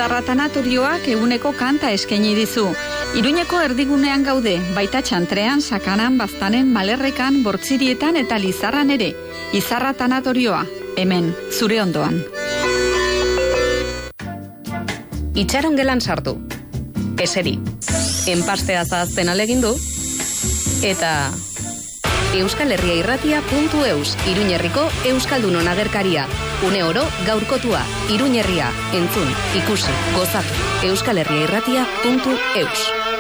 Izarra Tanatorioak eguneko kanta eskaini dizu. Iruñeko erdigunean gaude, baita Txantrean, Sakanan, Baztanen, Malerrekan, Bortzirietan eta Lizarran ere. Izarra Tanatorioa, hemen, zure ondoan. Itxaron gelan sartu. Eseri. Enpastea zahazten alegindu. Eta Euskal Herria Irratia.eus, Iruñerriko Euskaldunon agerkaria. Une oro gaurkotua, Iruñerria, entzun, ikusi, gozatu. Euskal Herria Irratia.eus.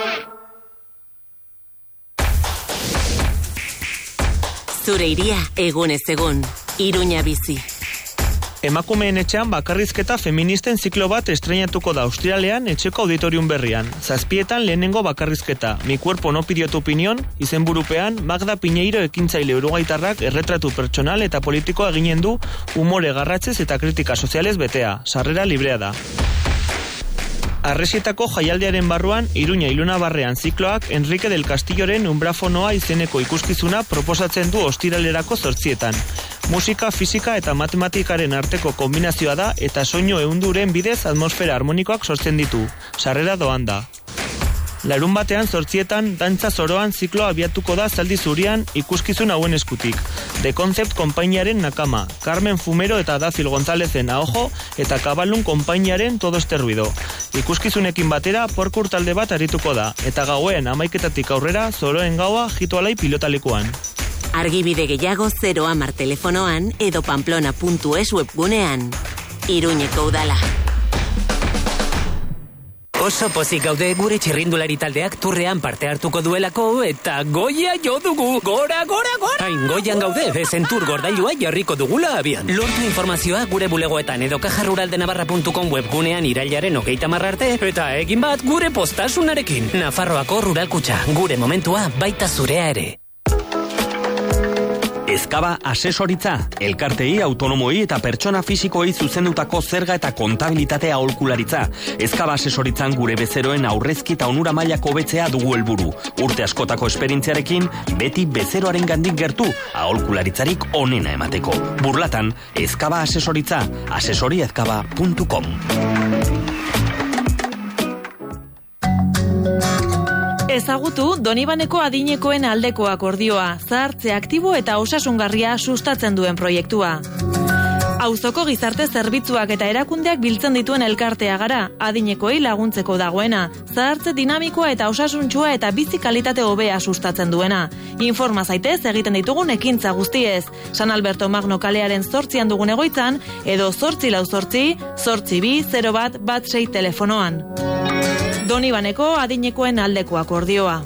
Zure iria egunez egun, Iruña bizi. Emakumeen etxean bakarrizketa feministen ziklo bat estreinatuko da Australian etxeko auditorium berrian. 7 lehenengo bakarrizketa. Mi cuerpo no pidió tu opinión, izenburupean Magda Piñeiro ekintzaile uruguaitarrak erretratu pertsonal eta politikoa eginen du umore garratzez eta kritika sozialez betea. Sarrera librea da. Arresietako jaialdiaren barruan, Iruña Iluna Barrean zikloak Enrique del Castilloren umbrafonoa izeneko ikuskizuna proposatzen du ostiralerako 8. Musika, fisika eta matematikaren arteko kombinazioa da eta soinu ehunduren bidez atmosfera harmonikoak sortzen ditu. Sarrera doan da. Larun batean 8 dantza zoroan zikloa abiatuko da zaldi zurian ikuskizun hauen eskutik. The Concept konpainiaren nakama, Carmen Fumero eta Dazil Gonzalezen ahojo eta Kabalun konpainiaren todo este ruido. Ikuskizunekin batera porkur talde bat arituko da, eta gauen 11 aurrera zoroen gaua jitualai pilotalekuan. Argibide gehiago 010 telefonoan edo pamplona.es webgunean. Iruñeko udala. Oso pozik gaude gure txirrindulari taldeak turrean parte hartuko duelako eta goia jo dugu. Gora! Hain goian gaude, ezen tur gordailua jarriko dugula abian. Lortu informazioa gure bulegoetan edo kajarruraldenavarra.com webgunean irailaren 30 arte eta egin bat gure postasunarekin. Nafarroako Ruralkutxa, gure momentua baita zurea ere. Ezkaba asesoritza, elkartei, autonomoi eta pertsona fisikoei zuzendutako zerga eta kontabilitatea aholkularitza. Ezkaba asesoritzan gure bezeroen aurrezki eta onura mailako hobetzea dugu helburu. Urte askotako esperientziarekin, beti bezeroaren gandik gertu, aholkularitzarik onena emateko. Burlatan, Ezkaba asesoritza, asesoriezkaba.com. Ezagutu Donibaneko adinekoen aldeko akordioa, zahartze aktibo eta osasungarria sustatzen duen proiektua. Auzoko gizarte zerbitzuak eta erakundeak biltzen dituen elkartea gara, adinekoei laguntzeko dagoena, zahartze dinamikoa eta osasuntsua eta bizi kalitate hobea sustatzen duena. Informa zaitez egiten ditugun ekintza guztiez. San Alberto Magno kalearen 8 dugun egoitzan, edo 848-82-01-16 telefonoan. Donibaneko adinekoen aldeko akordioa.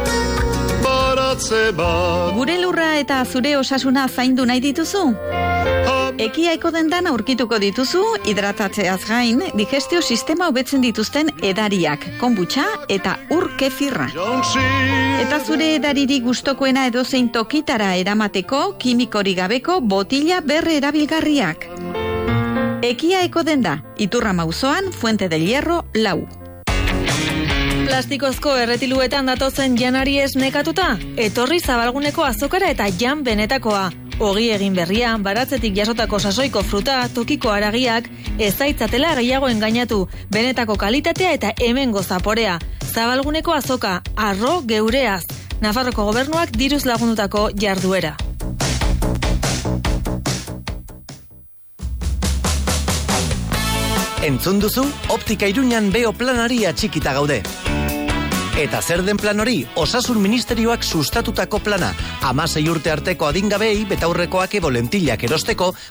Gure lurra eta zure osasuna zaindu nahi dituzu? Ekiaiko dendan aurkituko dituzu, hidratatzeaz gain, digestio sistema hobetzen dituzten edariak, konbutxa eta ur kefirra. Eta zure edariri gustokoena edozein tokitara eramateko, kimikori gabeko botila berre erabilgarriak. Ekiaiko denda, Iturra Mauzoan, Fuente del Hierro, 4. Plastikozko erretiluetan datozen janari ez nekatuta, etorri Zabalguneko azokara eta jan benetakoa. Ogi egin berria, baratzetik jasotako sasoiko fruta, tokiko haragiak, ez zaitzatela gehiago engainatu, benetako kalitatea eta hemengo zaporea. Zabalguneko azoka, arro geureaz. Nafarroko gobernuak diruz lagundutako jarduera. Entzun duzu, Optika Iruñan beo planari atxikita gaude. Eta zer den plan hori? Osasun Ministerioak sustatutako plana. 16 urte arteko adingabei betaurrekoak edo lentilak erosteko